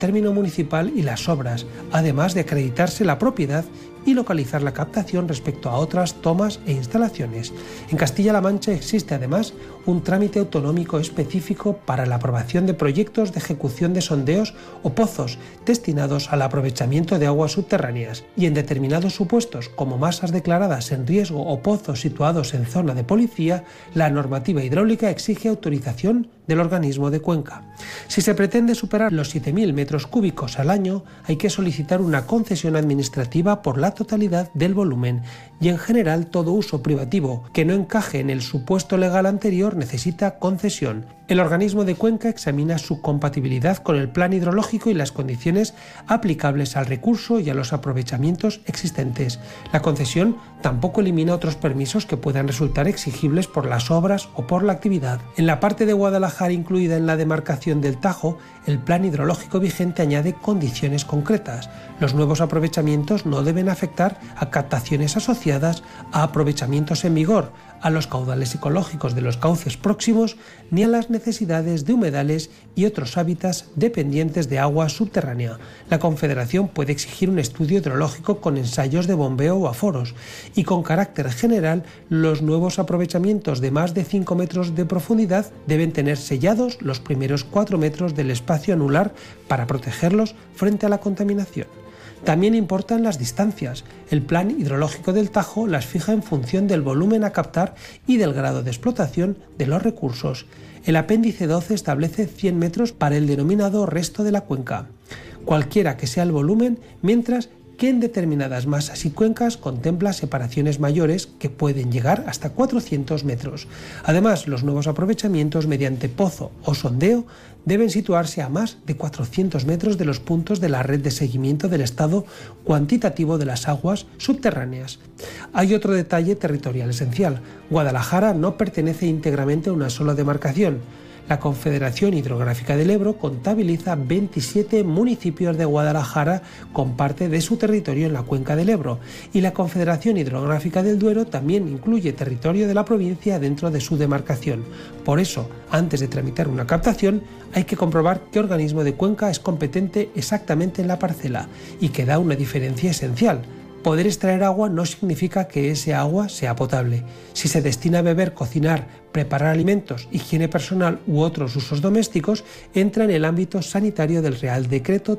término municipal y las obras, además de acreditarse la propiedad y localizar la captación respecto a otras tomas e instalaciones. En Castilla-La Mancha existe además un trámite autonómico específico para la aprobación de proyectos de ejecución de sondeos o pozos destinados al aprovechamiento de aguas subterráneas y en determinados supuestos como masas declaradas en riesgo o pozos situados en zona de policía, la normativa hidráulica exige autorización del organismo de Cuenca. Si se pretende superar los 7.000 metros cúbicos al año, hay que solicitar una concesión administrativa por la totalidad del volumen y en general todo uso privativo que no encaje en el supuesto legal anterior necesita concesión. El organismo de Cuenca examina su compatibilidad con el plan hidrológico y las condiciones aplicables al recurso y a los aprovechamientos existentes. La concesión tampoco elimina otros permisos que puedan resultar exigibles por las obras o por la actividad. En la parte de Guadalajara incluida en la demarcación del Tajo, el plan hidrológico vigente añade condiciones concretas. Los nuevos aprovechamientos no deben afectar a captaciones asociadas a aprovechamientos en vigor, a los caudales ecológicos de los cauces próximos, ni a las necesidades de humedales y otros hábitats dependientes de agua subterránea. La Confederación puede exigir un estudio hidrológico con ensayos de bombeo o aforos, y con carácter general, los nuevos aprovechamientos de más de 5 metros de profundidad deben tener sellados los primeros 4 metros del espacio anular para protegerlos frente a la contaminación. También importan las distancias. El plan hidrológico del Tajo las fija en función del volumen a captar y del grado de explotación de los recursos. El apéndice 12 establece 100 metros para el denominado resto de la cuenca, cualquiera que sea el volumen, mientras que en determinadas masas y cuencas contempla separaciones mayores que pueden llegar hasta 400 metros. Además, los nuevos aprovechamientos mediante pozo o sondeo deben situarse a más de 400 metros de los puntos de la red de seguimiento del estado cuantitativo de las aguas subterráneas. Hay otro detalle territorial esencial. Guadalajara no pertenece íntegramente a una sola demarcación. La Confederación Hidrográfica del Ebro contabiliza 27 municipios de Guadalajara con parte de su territorio en la cuenca del Ebro, y la Confederación Hidrográfica del Duero también incluye territorio de la provincia dentro de su demarcación. Por eso, antes de tramitar una captación, hay que comprobar qué organismo de cuenca es competente exactamente en la parcela y que da una diferencia esencial. Poder extraer agua no significa que ese agua sea potable. Si se destina a beber, cocinar, preparar alimentos, higiene personal u otros usos domésticos, entra en el ámbito sanitario del Real Decreto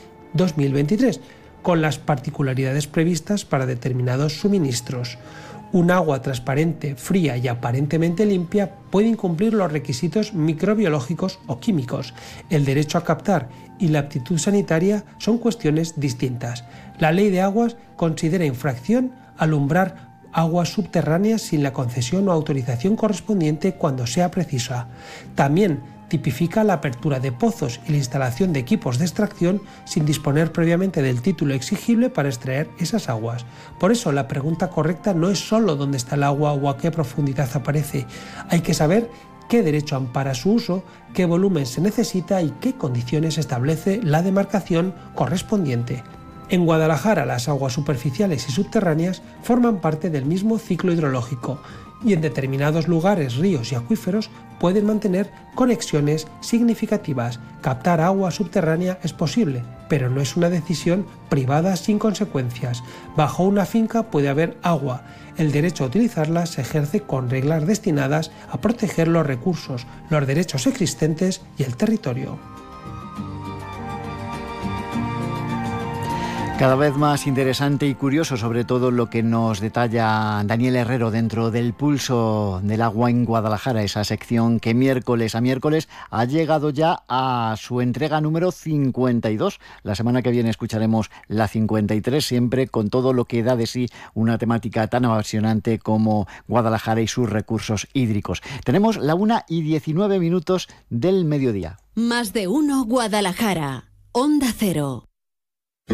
3/2023, con las particularidades previstas para determinados suministros. Un agua transparente, fría y aparentemente limpia puede incumplir los requisitos microbiológicos o químicos. El derecho a captar y la aptitud sanitaria son cuestiones distintas. La Ley de Aguas considera infracción alumbrar aguas subterráneas sin la concesión o autorización correspondiente cuando sea precisa. También tipifica la apertura de pozos y la instalación de equipos de extracción sin disponer previamente del título exigible para extraer esas aguas. Por eso, la pregunta correcta no es solo dónde está el agua o a qué profundidad aparece. Hay que saber qué derecho ampara su uso, qué volumen se necesita y qué condiciones establece la demarcación correspondiente. En Guadalajara, las aguas superficiales y subterráneas forman parte del mismo ciclo hidrológico y en determinados lugares, ríos y acuíferos pueden mantener conexiones significativas. Captar agua subterránea es posible, pero no es una decisión privada sin consecuencias. Bajo una finca puede haber agua. El derecho a utilizarla se ejerce con reglas destinadas a proteger los recursos, los derechos existentes y el territorio. Cada vez más interesante y curioso, sobre todo lo que nos detalla Daniel Herrero dentro del Pulso del Agua en Guadalajara, esa sección que miércoles a miércoles ha llegado ya a su entrega número 52. La semana que viene escucharemos la 53, siempre con todo lo que da de sí una temática tan apasionante como Guadalajara y sus recursos hídricos. Tenemos la 1:19 del mediodía. Más de uno Guadalajara, Onda Cero.